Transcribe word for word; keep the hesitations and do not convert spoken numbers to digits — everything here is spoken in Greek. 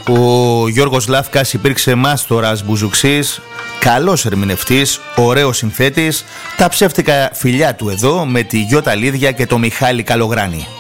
Ο Γιώργος Λάφκας υπήρξε μάστορας μπουζουξής, καλός ερμηνευτής, ωραίος συνθέτης. Τα ψεύτικα φιλιά του εδώ με τη Γιώτα Λίδια και το Μιχάλη Καλογράνη.